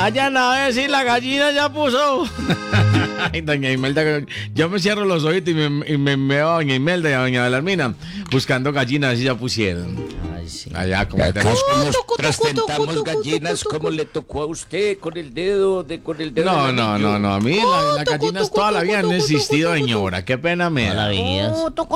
Vayan a ver si la gallina ya puso. Ay, doña Imelda, yo me cierro los ojitos y me veo a doña Imelda y a doña Belarmina buscando gallinas y ya pusieron. Ay, sí. Allá, como Tenemos trascendamos gallinas como le tocó a usted con el dedo No, del anillo. no, a mí las gallinas toda la vida han existido, señora, qué pena me da. Maravillas.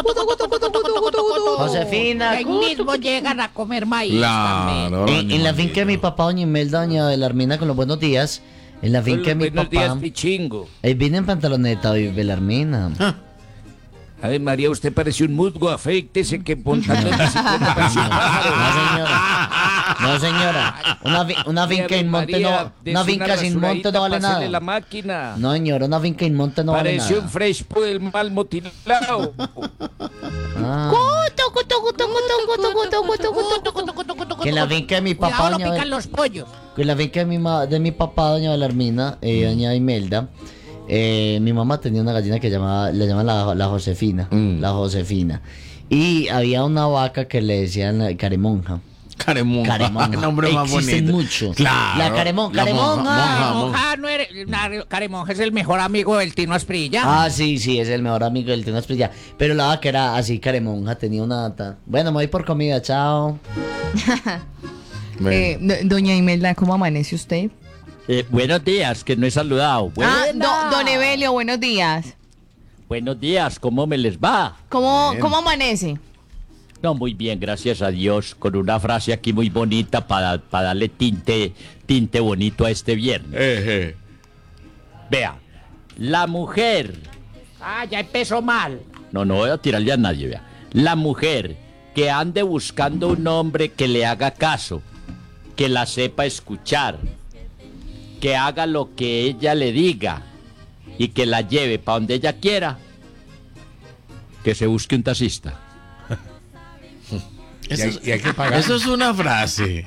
Josefina. Ahí mismo llegan a comer maíz también. Claro. En la finca de mi papá, doña Imelda, doña Belarmina, con los buenos días. En la finca de mi Buenos días, papá. pichingo. Vine en pantaloneta, Belarmina. A ver, María, usted parece un musgo, afeítese que montando en bicicleta parece un pájaro. No, señora. No, señora. Una finca sin monte no. Una finca sin monte no vale Pásele la nada. máquina. No, señora, una finca sin monte no vale Parece un nada. fresh po del mal motilado. Ah, que en la finca de mi papá, Cuidado, no doña pican los pollos. que en la finca de mi papá, doña Belarmina, doña Imelda, mi mamá tenía una gallina que le llaman la Josefina. La Josefina. Y había una vaca que le decían caremonja. Caremonja. Caremonja. Nombre más Existen bonito. mucho. Claro. La caremonja. La Caremonja. Monja no eres, Caremonja es el mejor amigo del Tino Asprilla. Ah, sí, es el mejor amigo del Tino Asprilla. Pero la vaca era así, caremonja, tenía una data. Bueno, me voy por comida, chao. Doña Imelda, ¿cómo amanece usted? Buenos días, que no he saludado. Don Evelio, buenos días. Buenos días, ¿cómo me les va? ¿Cómo amanece? No, muy bien, gracias a Dios, con una frase aquí muy bonita para darle tinte bonito a este viernes. Vea, la mujer... Ah, ya empezó mal. No voy a tirarle a nadie, vea. La mujer que ande buscando un hombre que le haga caso, que la sepa escuchar, que haga lo que ella le diga y que la lleve para donde ella quiera, que se busque un taxista. Y hay que pagar. Eso es una frase.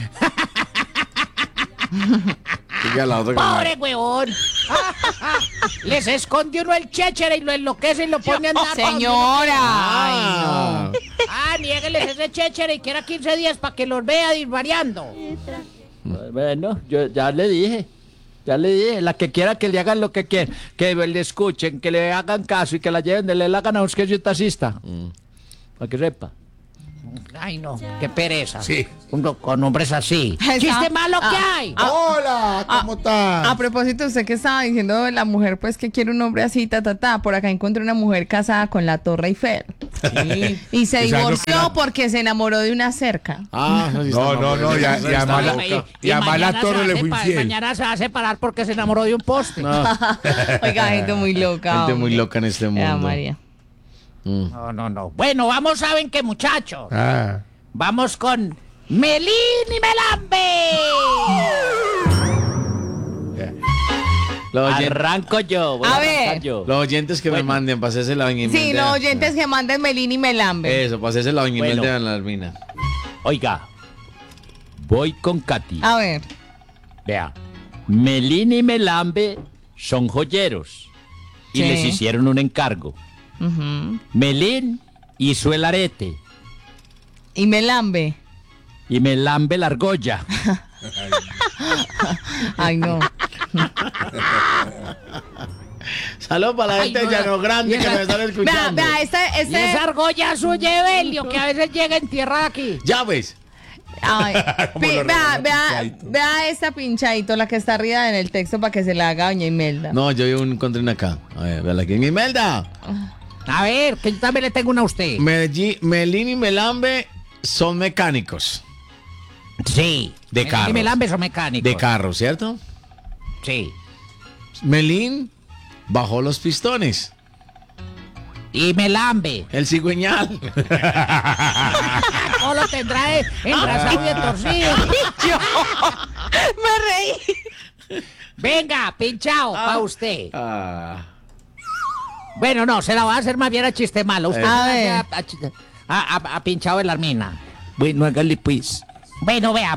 Diga la otra. ¡Pobre huevón! Les esconde uno el chéchere y lo enloquece y lo pone a andar. Señora. Ah. Niégueles ese chéchere y quiera 15 días para que los vea disvariando. Bueno, yo ya le dije, la que quiera que le hagan lo que quiera, que le escuchen, que le hagan caso y que la lleven, le hagan a buscar un taxista, para que sepa. Ay, no, qué pereza. Sí. Con hombres así. ¡Chiste malo que hay! Hola, ¿cómo estás? A propósito, usted que estaba diciendo de la mujer, pues que quiere un hombre así, por acá encontré una mujer casada con la Torre Eiffel. Sí. Y se Esa divorció porque se enamoró de una cerca. No, y además la torre le fue infiel. Mañana se va a separar porque se enamoró de un poste. Oiga, gente muy loca. Gente muy hombre. loca en este mundo. María. No. Bueno, vamos, ¿saben qué, muchachos? Ah. Vamos con Melín y Melambe. Arranco yo, voy A arrancar ver. yo. Los oyentes que me manden, pasese la doña Imelda. Sí, los oyentes que manden Melín y Melambe. Eso, pasese la doña Bueno. Imelda de la Almina. Oiga, voy con Katy. A ver. Vea, Melín y Melambe son joyeros y Sí. les hicieron un encargo. Ujú. Melín hizo el arete Y Melambe. y Melambe la argolla. Ay, no. Saludos para la gente de Llano Grande que me están escuchando. Vea, Y esa argolla suya, Evelio, que a veces llega en tierra aquí. Ya ves. Ay, Como lo vea esta pinchadito, la que está arriba en el texto para que se la haga doña Imelda. No, yo vi un contrain acá. A ver, véala aquí. Imelda. A ver, que yo también le tengo una a usted. Melín y Melambe son mecánicos. Sí. De carros. Y Melambe son mecánicos. De carro, ¿cierto? Sí. Melín bajó los pistones. Y Melambe. El cigüeñal. ¿Cómo lo tendrá engrasado y entorcido? Me reí. Venga, pinchao, pa' usted. Ah. Bueno, no, se la va a hacer más bien a chiste malo. Usted A se ver. la hace a pinchado de la armina. Bueno, hágale pues. Bueno, vea.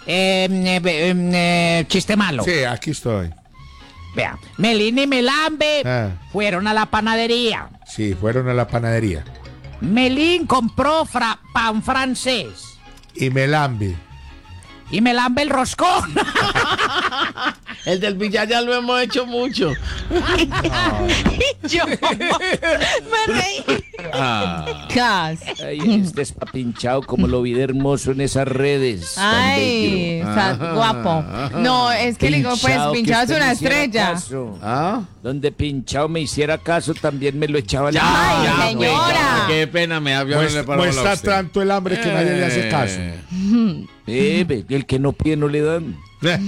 Chiste malo. Sí, aquí estoy. Vea. Melín y Melambe fueron a la panadería. Sí, fueron a la panadería. Melín compró pan francés. Y Melambe. Y Melambe el roscón. El del billar ya lo hemos hecho mucho. Yo me reí. Ah. Gas. Ay, este es papinchado como lo vi de hermoso en esas redes. tan Ay, bello. está guapo. No, es que le digo, pues Pinchao, que pinchado es usted una me hiciera estrella. caso. ¿Ah? Donde pinchado me hiciera caso, también me lo echaba la Ay, mano. señora. Qué pena me da. yo no le paro bola a Muestra usted. tanto el hambre que nadie le hace caso. Ve, el que no pide no le dan.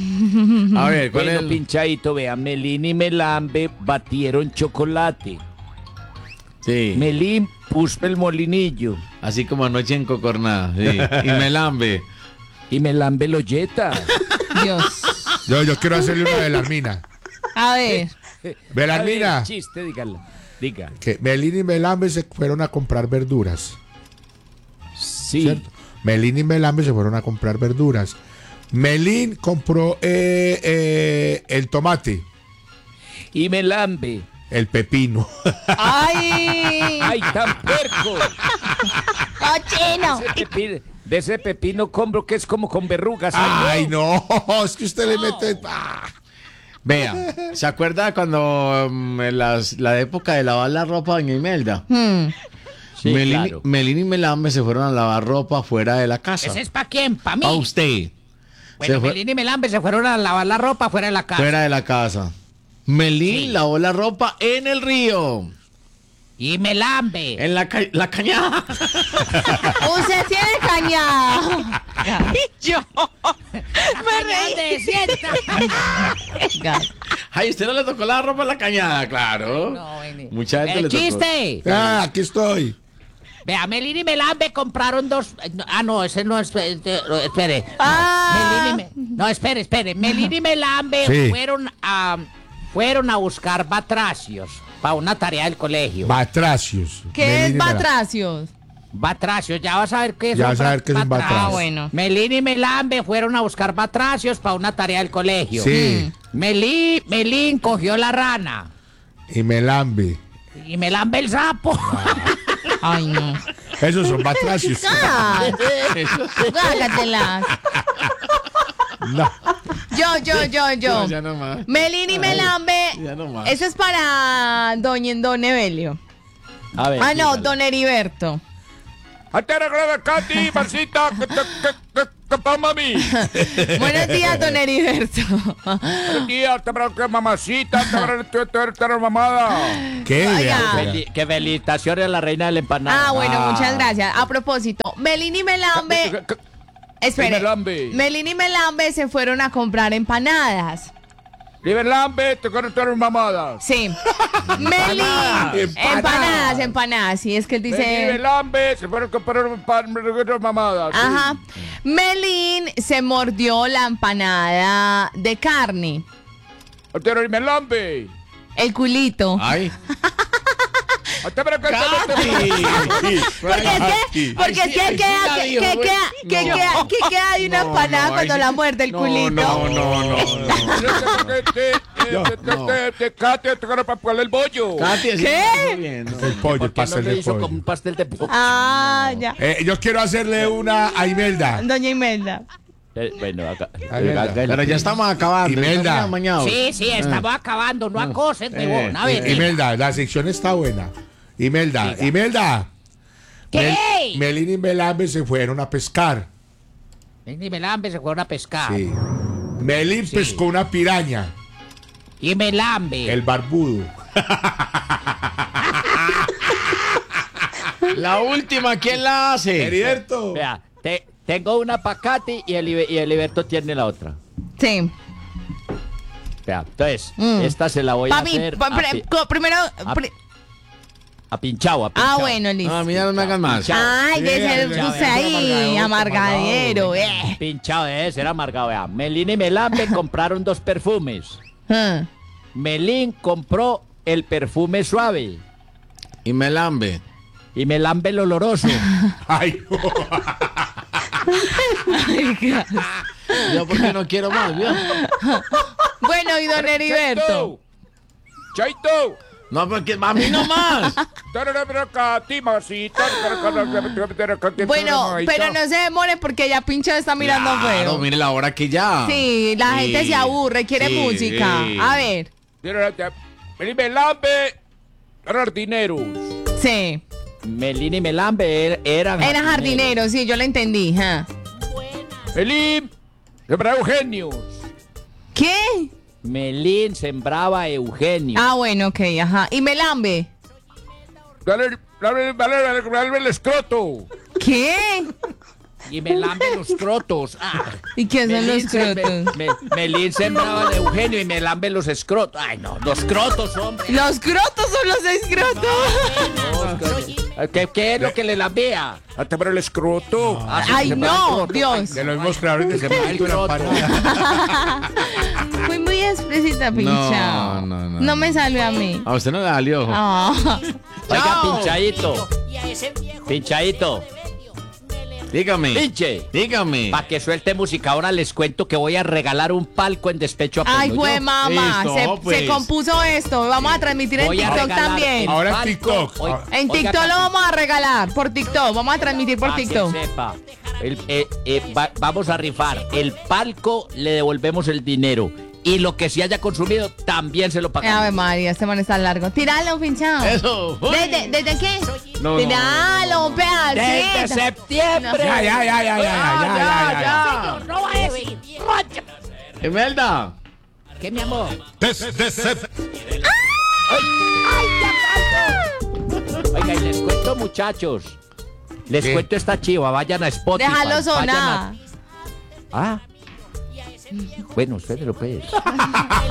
A ver, ¿cuál es Bueno, el...? pinchadito, vea, Melín y Melambe batieron chocolate. Sí. Melín puso el molinillo Así como anoche en Cocornada. Sí. Y Melambe. y Melambe lo yeta. Dios. Yo quiero hacerle una de Belarmina. A ver. Belarmina, Chiste, dígala. Diga. que Melín y Melambe se fueron a comprar verduras. Sí. ¿Cierto? Melín y Melambe se fueron a comprar verduras. Melín compró el tomate, Y Melambe. el pepino. ¡Ay! ¡Ay, tan puerco! ¡Cochino! De ese pepino compro que es como con verrugas. Ay, no, es que usted le mete. Vea, ¿se acuerda cuando en la época de lavar la ropa, doña Imelda? Sí, claro. Melín y Melambe se fueron a lavar ropa fuera de la casa. ¿Ese es para quién? ¿Para mí? A usted. Bueno, Se fue- Melín y Melambe se fueron a lavar la ropa fuera de la casa. Fuera de la casa. Melín Sí. lavó la ropa en el río. Y Melambe. En la cañada. Usted tiene cañada. Yo me reí. ¿Dónde sienta? Gas. Ay, ¿usted no le tocó la ropa en la cañada? Claro. No, vení. Mucha gente El le tocó. chiste. Aquí estoy. Vea, Melín y Melambe compraron dos. No, ese no es. Espere. Ah. No, espere. Melín y Melambe Sí. fueron a buscar batracios para una tarea del colegio. Batracios. ¿Qué Melín es y Melambe. Batracios? Batracios, ya vas a ver qué es. Ya vas a ver qué es un batracio. Ah, bueno. Melín y Melambe fueron a buscar batracios para una tarea del colegio. Sí, Melín cogió la rana y Melambe. y Melambe el sapo. Ay, no. Esos son batracios. Gas. Gágatelas. No. Yo. No, ya no más. Melín y Melambe. Ya no más. Eso es para Don Evelio. A ver. Ah, no, dígala. Don Heriberto. Katy, Marcita, ¿qué pasa, mami? Buenos días, Don Heriberto. Buenos días, mamacita, mamada. ¿Qué? Oiga. Que felicitaciones a la reina de la empanada. Ah, bueno, muchas gracias. A propósito, Melín y Melambe. Espere. Melambe. Melín y Melambe se fueron a comprar empanadas. Melambe, te quiero estar mamadas. Sí. Melín. Empanadas. Sí, es que él dice. Melambe, se fueron a comprar mamadas. Ajá. Melín se mordió la empanada de carne. Y Melambe. El culito. Ay. Porque es que queda de una empanada cuando la muerde el culito. No. Katy, te quiero para el bollo. Katy, sí, ¿Qué? está bien, ¿no? El pollo, el pastel de Como pollo. un pastel de pollo. Ah, ya. Yo quiero hacerle una a Imelda. Doña Imelda. Bueno, acá. Pero ya estamos acabando. Imelda. estamos amañados. Sí, estamos acabando, no acoses, huevón. A ver, Imelda, la sección está buena. Imelda. ¿qué? Melín y Melambe se fueron a pescar. Melín y Melambe se fueron a pescar. Sí. Melín pescó una piraña. Y Melambe. El barbudo. La última, ¿quién la hace? Heriberto. Vea, tengo una para Katy y el Heriberto tiene la otra. Sí. Vea, entonces, esta se la voy a Papi, hacer primero. a pinchado. Ah, bueno, listo. Ah, mira, no me hagan más. Ay, de ser ya, usted ya, ahí, amargado, amargadero, Pinchado debe ser amargado, vea. Melín y Melambe compraron dos perfumes. Ah. Melín compró el perfume suave Y Melambe. y Melambe el oloroso. Ay, no. Yo porque no quiero más, ¿vio? Bueno, y don Heriberto. Chaito, No, porque a mí no más. Bueno, pero no se demore porque ya Pincho está mirando Claro, feo. mire la hora que ya. Sí, la gente Sí, se aburre, quiere sí, música. sí. A ver, Melambe, jardineros. sí. Melín y Melambe eran Era jardinero, sí, yo lo entendí. ¿Ja? Melim, sembraba Eugenios. ¿Qué? Melín sembraba Eugenio. Ah, bueno, ok, ajá. ¿Y Melambe? Dale el escroto. ¿Qué? Y Melambe los crotos. ¿Y qué son los Melín crotos? Melín sembraba de Eugenio y Melambe los escrotos. Ay, no, los crotos, hombre. Los crotos son los escrotos. ¿Qué es lo que le lambea? Hasta el escroto. Ay, no, Dios. De los mismos creadores de Sembrando una Empanada. Fui muy explícita, Pinchao. no. No me salió a mí. A usted no le salió. Ah. Oiga, Chao. pinchadito. Pinchadito. Dígame. Pinche. Dígame. Para que suelte música, ahora les cuento que voy a regalar un palco en despecho a Ay, Pelo. fue Yo mamá. Listo, pues. Se compuso esto. Vamos a transmitir en voy a TikTok regalar también. el Ahora en palco. TikTok. En Oiga, TikTok lo Katy, vamos a regalar. Por TikTok. Vamos a transmitir por pa' que TikTok. sepa. Vamos a rifar. El palco le devolvemos el dinero. Y lo que se haya consumido también se lo pagamos. Ave María, este man está largo. Tíralo, Pinchao. Eso. Uy. ¿Desde qué? No, Tíralo, un pedacito. Desde septiembre. Ya. No va a decir. Imelda. ¿Qué, mi amor? Oiga, y les cuento, muchachos. Les ¿Qué? cuento esta chiva. Vayan a Spotify. Déjalo vayan sonar. Ah. Bueno, ustedes lo pueden.